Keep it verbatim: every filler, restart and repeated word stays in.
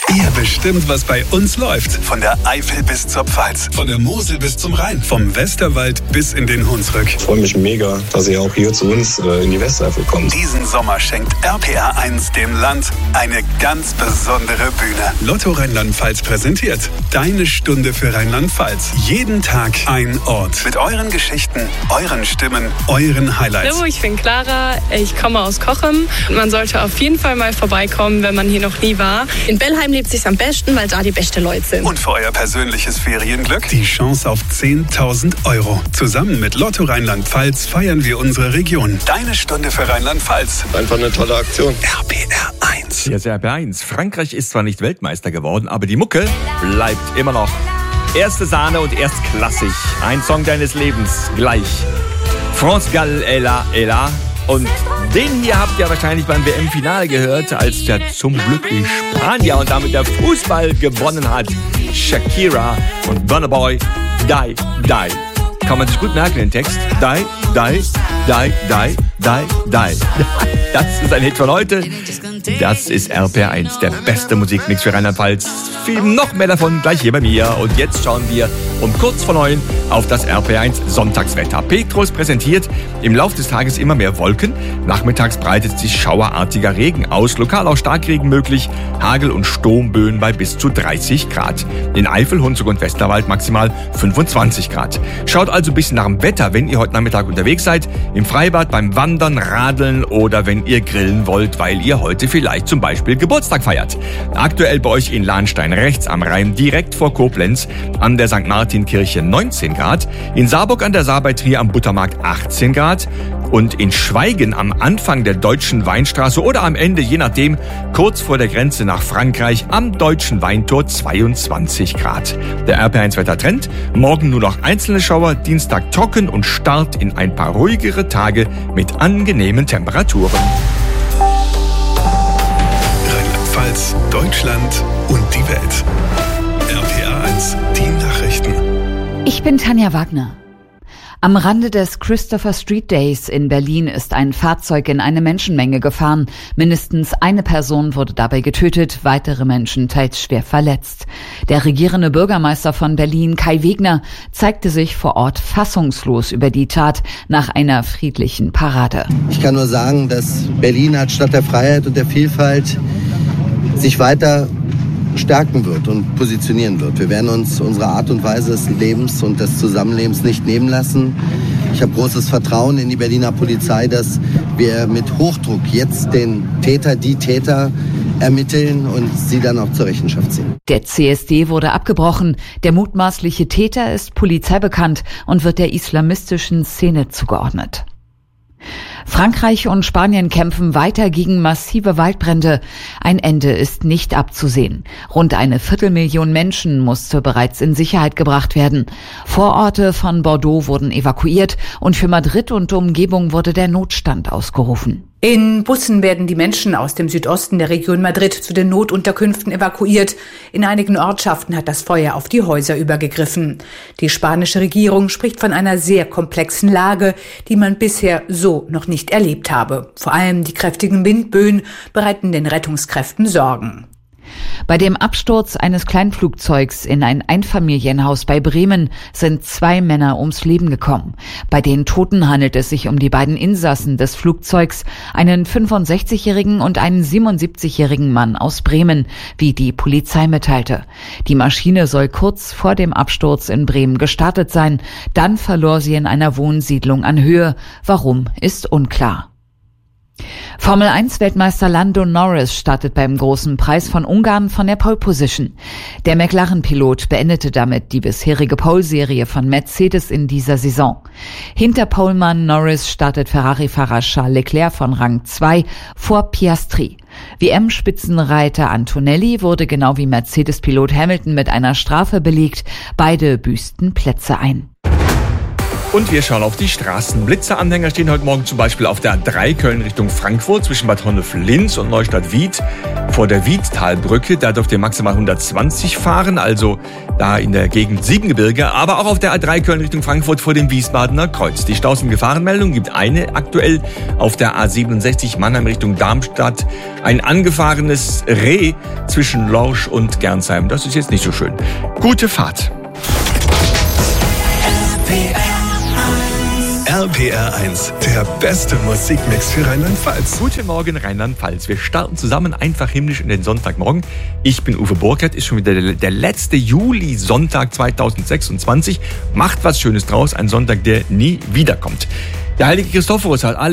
Ihr bestimmt, was bei uns läuft. Von der Eifel bis zur Pfalz. Von der Mosel bis zum Rhein. Vom Westerwald bis in den Hunsrück. Ich freue mich mega, dass ihr auch hier zu uns äh, in die Westeifel kommt. Diesen Sommer schenkt R P R eins dem Land eine ganz besondere Bühne. Lotto Rheinland-Pfalz präsentiert Deine Stunde für Rheinland-Pfalz. Jeden Tag ein Ort. Mit euren Geschichten, euren Stimmen, euren Highlights. Hallo, ich bin Clara. Ich komme aus Cochem. Man sollte auf jeden Fall mal vorbeikommen, wenn man hier noch nie war. In Bellheim lebt es sich am besten, weil da die besten Leute sind. Und für euer persönliches Ferienglück die Chance auf zehntausend Euro. Zusammen mit Lotto Rheinland-Pfalz feiern wir unsere Region. Deine Stunde für Rheinland-Pfalz. Einfach eine tolle Aktion. R P R eins. Hier ist R P R eins. Frankreich ist zwar nicht Weltmeister geworden, aber die Mucke bleibt immer noch. Erste Sahne und erstklassig. Ein Song deines Lebens. Gleich. France Gall, Ella, Ella. Und den hier habt ihr wahrscheinlich beim W M-Finale gehört, als der zum Glück die Spanier und damit der Fußball gewonnen hat. Shakira und Burna Boy, Die, Die. Kann man sich gut merken, den Text. Die, Die, Die, Die, Die, Die. Das ist ein Hit von heute. Das ist R P R eins, der beste Musikmix für Rheinland-Pfalz. Viel noch mehr davon gleich hier bei mir. Und jetzt schauen wir um kurz vor neun auf das R P R eins Sonntagswetter. Petrus präsentiert im Laufe des Tages immer mehr Wolken. Nachmittags breitet sich schauerartiger Regen aus. Lokal auch Starkregen möglich. Hagel- und Sturmböen bei bis zu dreißig Grad. In Eifel, Hunsrück und Westerwald maximal fünfundzwanzig Grad. Schaut also ein bisschen nach dem Wetter, wenn ihr heute Nachmittag unterwegs seid. Im Freibad, beim Wandern, Radeln oder wenn ihr grillen wollt, weil ihr heute vielleicht zum Beispiel Geburtstag feiert. Aktuell bei euch in Lahnstein rechts am Rhein, direkt vor Koblenz, an der Sankt Martin-Kirche neunzehn Grad, in Saarburg an der Saar bei Trier am Buttermarkt achtzehn Grad und in Schweigen am Anfang der Deutschen Weinstraße oder am Ende, je nachdem, kurz vor der Grenze nach Frankreich am Deutschen Weintor zweiundzwanzig Grad. Der R P R eins Wettertrend, morgen nur noch einzelne Schauer, Dienstag trocken und Start in ein paar ruhigere Tage mit angenehmen Temperaturen. Rheinland-Pfalz, Deutschland und die Welt. R P R eins, die Nachrichten. Ich bin Tanja Wagner. Am Rande des Christopher Street Days in Berlin ist ein Fahrzeug in eine Menschenmenge gefahren. Mindestens eine Person wurde dabei getötet, weitere Menschen teils schwer verletzt. Der regierende Bürgermeister von Berlin, Kai Wegner, zeigte sich vor Ort fassungslos über die Tat nach einer friedlichen Parade. Ich kann nur sagen, dass Berlin als Stadt der Freiheit und der Vielfalt sich weiter stärken wird und positionieren wird. Wir werden uns unsere Art und Weise des Lebens und des Zusammenlebens nicht nehmen lassen. Ich habe großes Vertrauen in die Berliner Polizei, dass wir mit Hochdruck jetzt den Täter, die Täter ermitteln und sie dann auch zur Rechenschaft ziehen. Der C S D wurde abgebrochen. Der mutmaßliche Täter ist polizeibekannt und wird der islamistischen Szene zugeordnet. Frankreich und Spanien kämpfen weiter gegen massive Waldbrände. Ein Ende ist nicht abzusehen. Rund eine Viertelmillion Menschen musste bereits in Sicherheit gebracht werden. Vororte von Bordeaux wurden evakuiert und für Madrid und Umgebung wurde der Notstand ausgerufen. In Bussen werden die Menschen aus dem Südosten der Region Madrid zu den Notunterkünften evakuiert. In einigen Ortschaften hat das Feuer auf die Häuser übergegriffen. Die spanische Regierung spricht von einer sehr komplexen Lage, die man bisher so noch nicht erlebt habe. Vor allem die kräftigen Windböen bereiten den Rettungskräften Sorgen. Bei dem Absturz eines Kleinflugzeugs in ein Einfamilienhaus bei Bremen sind zwei Männer ums Leben gekommen. Bei den Toten handelt es sich um die beiden Insassen des Flugzeugs, einen fünfundsechzigjährigen und einen siebenundsiebzigjährigen Mann aus Bremen, wie die Polizei mitteilte. Die Maschine soll kurz vor dem Absturz in Bremen gestartet sein. Dann verlor sie in einer Wohnsiedlung an Höhe. Warum, ist unklar. Formel eins Weltmeister Lando Norris startet beim Großen Preis von Ungarn von der Pole Position. Der McLaren-Pilot beendete damit die bisherige Pole-Serie von Mercedes in dieser Saison. Hinter Polemann Norris startet Ferrari-Fahrer Charles Leclerc von Rang zwei vor Piastri. W M-Spitzenreiter Antonelli wurde genau wie Mercedes-Pilot Hamilton mit einer Strafe belegt. Beide büßten Plätze ein. Und wir schauen auf die Straßen. Blitzeranhänger stehen heute Morgen zum Beispiel auf der A drei Köln Richtung Frankfurt zwischen Bad Honnef-Linz und Neustadt-Wied vor der Wiedtalbrücke. Da dürft ihr maximal hundertzwanzig fahren, also da in der Gegend Siebengebirge. Aber auch auf der A drei Köln Richtung Frankfurt vor dem Wiesbadener Kreuz. Die Staus- und Gefahrenmeldung gibt eine aktuell auf der A siebenundsechzig Mannheim Richtung Darmstadt. Ein angefahrenes Reh zwischen Lorsch und Gernsheim. Das ist jetzt nicht so schön. Gute Fahrt. R P R eins, der beste Musikmix für Rheinland-Pfalz. Guten Morgen Rheinland-Pfalz. Wir starten zusammen einfach himmlisch in den Sonntagmorgen. Ich bin Uwe Burkhardt, ist schon wieder der, der letzte Juli-Sonntag zweitausendsechsundzwanzig. Macht was Schönes draus, ein Sonntag, der nie wiederkommt. Der heilige Christophorus hat alle